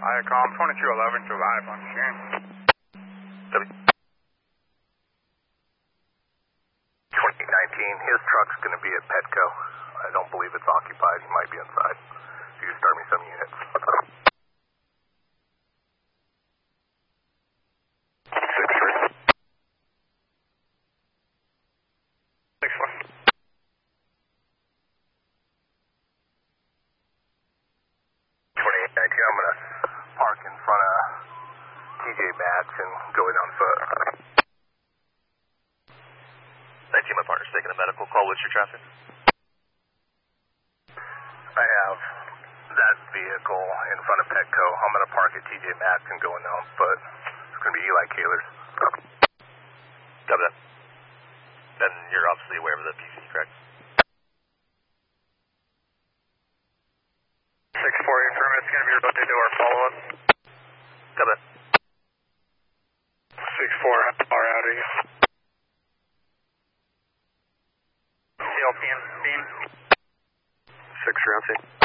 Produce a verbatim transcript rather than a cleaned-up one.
IACOM twenty-two eleven to live on scene. W. twenty nineteen, his truck's going to be at Petco. I don't believe it's occupied. He might be inside. If you could start me some units. six three. six one. twenty-eight nineteen, I'm going to park in front of T J Maxx and go in on foot. nineteen, my partner's taking a medical call. What's your traffic? I have that vehicle in front of Petco. I'm going to park at T J Maxx and go in on foot. It's going to be Eli Kaler's. Copy that. Then you're obviously aware of the P C, correct? six four eight firm, it's going to be rotated to our follow-up. Copy that. six four, are out of you. C L P and beam. six round